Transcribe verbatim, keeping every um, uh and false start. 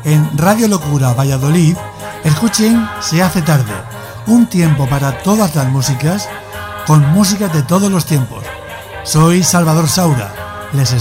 en Radio Locura Valladolid, escuchen Se hace tarde, un tiempo para todas las músicas, con música de todos los tiempos. Soy Salvador Saura, les